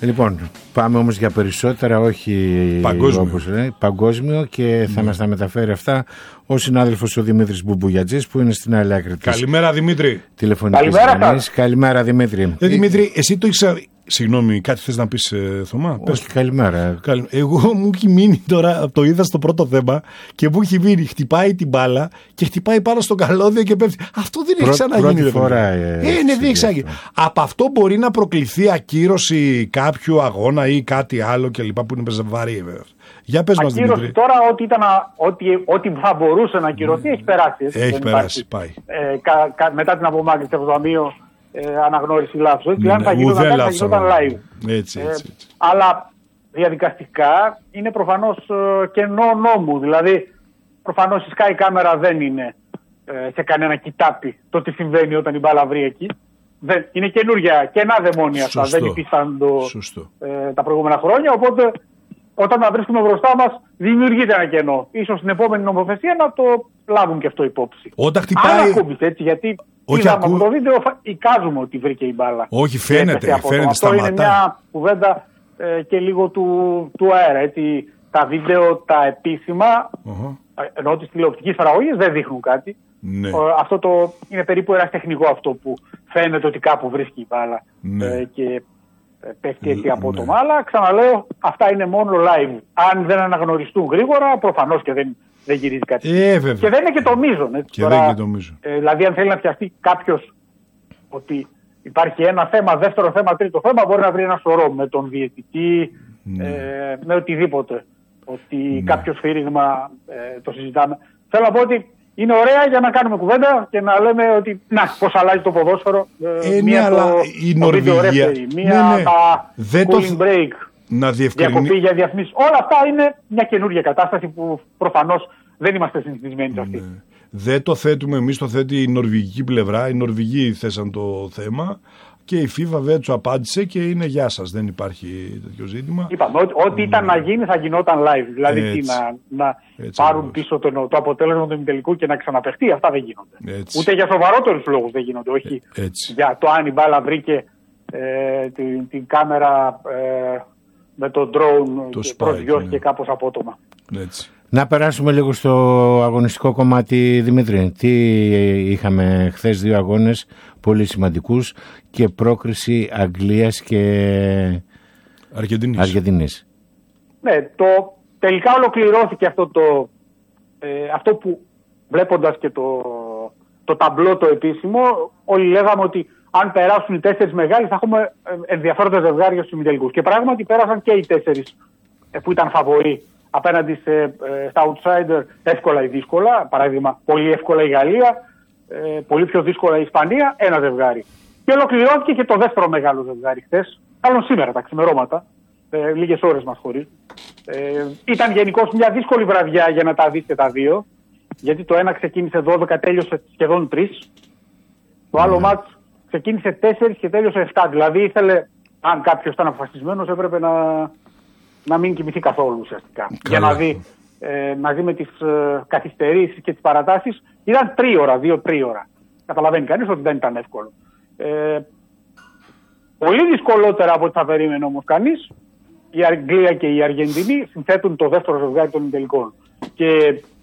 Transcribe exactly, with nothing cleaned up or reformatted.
Λοιπόν, πάμε όμως για περισσότερα, όχι παγκόσμιο, όπως λέει, παγκόσμιο και θα mm. μας τα μεταφέρει αυτά ο συνάδελφος ο Δημήτρης Μπουμπουλιατζής που είναι στην άλλη άκρη της. Καλημέρα Δημήτρη. Τηλεφωνικής γραμμής. Καλημέρα Δημήτρη. Ε, Δημήτρη, εσύ το έχεις... Συγγνώμη, κάτι θες να πεις, ε, Θωμά? Όχι, καλημέρα. Καλη... Εγώ μου έχει μείνει τώρα, το είδα στο πρώτο θέμα και μου έχει μείνει, χτυπάει την μπάλα και χτυπάει πάνω στο καλώδιο και πέφτει. Αυτό δεν έχει ξαναγίνει. Πρώτη φορά. Ε, ε, ναι, δεν έχει ξαναγίνει. Από αυτό μπορεί να προκληθεί ακύρωση κάποιου αγώνα ή κάτι άλλο κλπ. Που είναι βαρύ, βέβαια. Για πες μας, Δημήτρη. Τώρα, ό,τι, ήταν, ό,τι, ό,τι θα μπορούσε να ακυρωθεί, έχει περάσει. Έχει περάσει, πάει. Ε, κα, κα, μετά την απομάκρυνση από το Ταμείο, ε, αναγνώριση λάθος. Έτσι, ναι, αν θα γινόταν κάτι, θα γινόταν live. Έτσι, έτσι, έτσι. Ε, αλλά διαδικαστικά είναι προφανώς ε, κενό νόμου. Δηλαδή, προφανώς η Sky κάμερα δεν είναι ε, σε κανένα κοιτάπι το τι συμβαίνει όταν η μπάλα βρει εκεί. Δεν, είναι καινούργια, κενά δαιμόνια αυτά. Δεν υπήρχαν ε, τα προηγούμενα χρόνια. Οπότε, όταν τα βρίσκουμε μπροστά μας, δημιουργείται ένα κενό. Ίσως στην επόμενη νομοθεσία να το λάβουν και αυτό υπόψη. Όταν χτυπάει. Αν ακούμπησε, έτσι, γιατί είδαμε ακού... από το βίντεο, εικάζουμε ότι βρήκε η μπάλα. Όχι, φαίνεται. φαίνεται, φαίνεται αυτό σταματά. Είναι μια κουβέντα ε, και λίγο του, του αέρα. Έτσι. Τα βίντεο, τα επίσημα, uh-huh. ενώ τις τηλεοπτικές παραγωγές δεν δείχνουν κάτι. Ναι. Ε, αυτό το, είναι περίπου ένα τεχνικό αυτό που φαίνεται ότι κάπου βρίσκει η μπάλα. Ναι. Ε, και πέφτει έτσι απότομα, ναι. Αλλά ξαναλέω, αυτά είναι μόνο live. Αν δεν αναγνωριστούν γρήγορα, προφανώς και δεν, δεν γυρίζει κάτι. Ε, και δεν είναι και το μείζον. Έτσι, και τώρα, δεν είναι και το μείζον. Ε, δηλαδή, αν θέλει να πιαστεί κάποιος ότι υπάρχει ένα θέμα, δεύτερο θέμα, τρίτο θέμα, μπορεί να βρει ένα σωρό με τον διαιτητή, ναι. ε, με οτιδήποτε. Ότι ναι. κάποιο σφύριγμα ε, το συζητάμε. Θέλω να πω ότι είναι ωραία για να κάνουμε κουβέντα και να λέμε ότι να, πώς αλλάζει το ποδόσφαιρο. Ε, μία ναι, αλλά το, η Νορβηγία, μία ναι, ναι. τα δεν cooling το... break, να διευκρινί... διακοπή για διαφημίσεις. Όλα αυτά είναι μια καινούργια κατάσταση που προφανώς δεν είμαστε συνηθισμένοι σε αυτή. Ναι. Δεν το θέτουμε εμείς, το θέτει η νορβηγική πλευρά. Οι Νορβηγοί θέσαν το θέμα και η FIFA βέβαια του απάντησε και είναι γεια σας, δεν υπάρχει τέτοιο ζήτημα. Είπαμε, ό,τι, ό,τι mm. ήταν να γίνει θα γινόταν live. Δηλαδή τι, να, να πάρουν έτσι, πίσω το, το αποτέλεσμα του ημιτελικού και να ξαναπαιχτεί, αυτά δεν γίνονται. Έτσι. Ούτε για σοβαρότερους λόγους δεν γίνονται. Όχι έτσι. Για το αν η μπάλα βρήκε ε, την, την κάμερα ε, με το drone το και προσγειώθηκε ναι. κάπως απότομα. Έτσι. Να περάσουμε λίγο στο αγωνιστικό κομμάτι, Δημήτρη. Τι είχαμε χθες, δύο αγώνες πολύ σημαντικούς και πρόκριση Αγγλίας και Αργεντινής. Αργεντινής. Ναι, το, τελικά ολοκληρώθηκε αυτό, το, ε, αυτό που βλέποντας και το, το ταμπλό το επίσημο, όλοι λέγαμε ότι αν περάσουν οι τέσσερις μεγάλοι θα έχουμε ενδιαφέροντα ζευγάρια στους ημιτελικούς. Και πράγματι πέρασαν και οι τέσσερις ε, που ήταν φαβοροί απέναντι σε, ε, στα outsider εύκολα ή δύσκολα. Παράδειγμα, πολύ εύκολα η Γαλλία, ε, πολύ πιο δύσκολα η Ισπανία, ένα ζευγάρι. Και ολοκληρώθηκε και το δεύτερο μεγάλο ζευγάρι χθες, μάλλον σήμερα τα ξημερώματα, ε, λίγες ώρες μας χωρίς. Ε, ήταν γενικώς μια δύσκολη βραδιά για να τα δεις και τα δύο, γιατί το ένα ξεκίνησε δώδεκα, τέλειωσε σχεδόν τρεις. Το άλλο mm. μάτς ξεκίνησε τέσσερις και τέλειωσε επτά. Δηλαδή ήθελε, αν κάποιος ήταν αποφασισμένος, έπρεπε να, να μην κοιμηθεί καθόλου ουσιαστικά. Καλά. Για να δει, ε, μαζί με τις ε, καθυστερήσεις και τις παρατάσεις, ήταν τρίωρα, δύο-τρίωρα. Καταλαβαίνει κανείς ότι δεν ήταν εύκολο. Ε, πολύ δυσκολότερα από ό,τι θα περίμενε όμως κανείς, η Αγγλία και η Αργεντινή συνθέτουν το δεύτερο ζευγάρι των ημιτελικών. Και